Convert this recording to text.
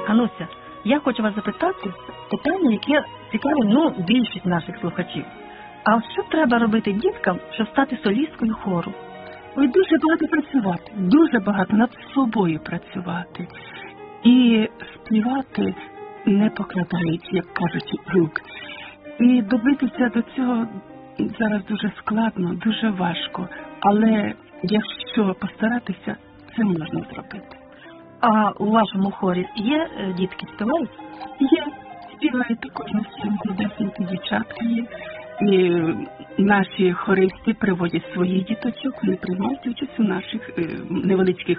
Гануся, я хочу вас запитати питання, яке цікавить, більшість наших слухачів. А от що треба робити діткам, щоб стати солісткою хору? Ой, дуже багато працювати, дуже багато над собою працювати. І співати не покладаючи, як кажуть, рук. І добитися до цього зараз дуже складно, дуже важко. Але якщо постаратися, це можна зробити. А у вашому хорі є дітки, співають? Є, співають також на сцені, десенькі дівчатки є. І наші хористи приводять своїх діточок, вони приймають участь у наших невеличких